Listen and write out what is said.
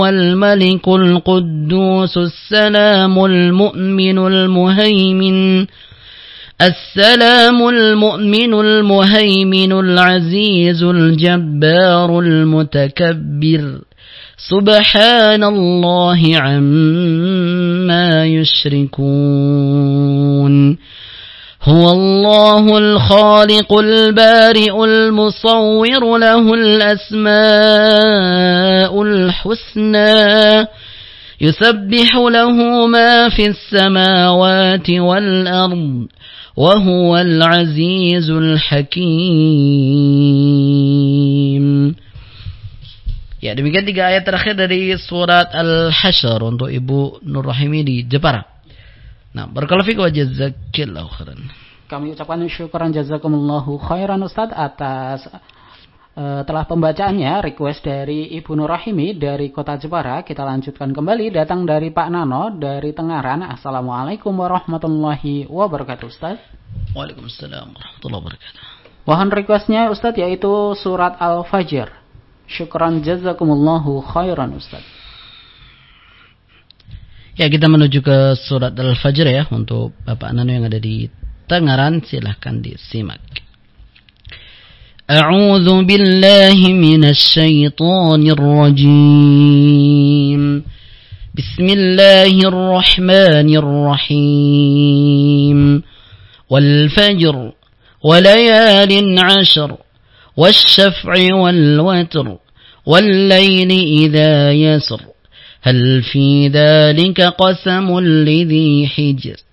والملك القدوس السلام المؤمن المهيمن العزيز الجبار المتكبر سبحان الله عما يشركون هو الله الخالق البارئ المصور له الأسماء الحسنى يسبح له ما في السماوات والأرض وهو العزيز الحكيم. Ya, demikian 3 ayat terakhir dari surat Al-Hasyr untuk Ibu Nur Rahimi di Jepara. Nah, barakallahu fiik wa jazakillahu khairan. Kami ucapkan syukuran jazakumullahu khairan Ustaz atas telah pembacaannya request dari Ibu Nur Rahimi dari Kota Jepara. Kita lanjutkan kembali, datang dari Pak Nano dari Tengaran. Assalamualaikum warahmatullahi wabarakatuh Ustaz. Waalaikumsalam warahmatullahi wabarakatuh. Mohon requestnya Ustaz yaitu surat Al-Fajr. Syukran jazakumullahu khairan Ustaz. Ya, kita menuju ke surat Al-Fajr ya. Untuk Bapak Nano yang ada di Tengaran, silahkan disimak. A'udzu billahi minasy syaithanir rajim. Bismillahirrahmanirrahim. Wal fajr wa layalin 'ashr wasyaf'i wal watr wal laili idza yasr hal fi dzalika qasamul lidzi hijr